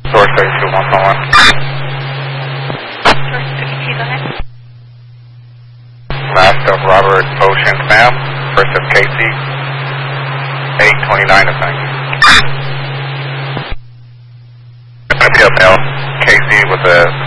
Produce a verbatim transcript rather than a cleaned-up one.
Source thirty-two, one one one. Source thirty-two, go ahead. Last of Robert Oceans, ma'am. First of Casey. eight twenty-nine of ninety. Up now. Casey with a